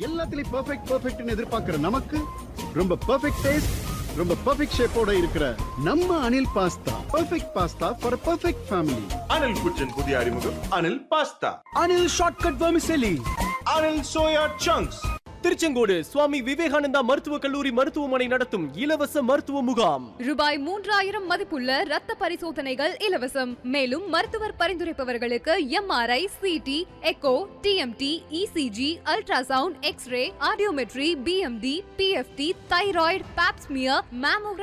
எல்லாத்துலயும் பெர்ஃபெக்ட்னு எதிர்பார்க்கிற நமக்கு ரொம்ப பெர்ஃபெக்ட் டேஸ்ட், ரொம்ப பெர்ஃபெக்ட் ஷேப்போட இருக்கிற நம்ம Anil pasta. Perfect pasta for perfect family. Anil குச்சின் புதிய அறிமுகம் Anil pasta. Anil shortcut vermicelli. Anil soya chunks. Tiruchengode Swami Vivekananda மருத்துவக் கல்லூரி மருத்துவமனை நடத்தும் இலவச மருத்துவ முகாம். ரூபாய் 3000 மதிப்புள்ள ரத்த பரிசோதனைகள் இலவசம். மேலும் மருத்துவர் பரிந்துரைப்பவர்களுக்கு MRI, CT, echo, TMT, ECG, ultrasound, x ray, audiometry, BMD, PFT, thyroid, Pap smear, mammogram